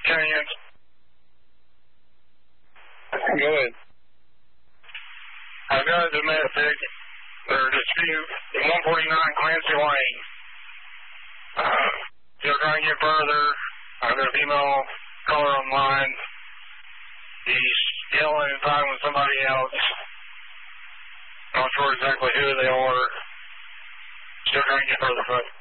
chance. Go ahead. I've got a domestic. There's a dispute in 149 Clancy Lane. Still trying to get further. I've got a female caller online. He's yelling and fighting with somebody else. Not sure exactly who they are. Still trying to get further.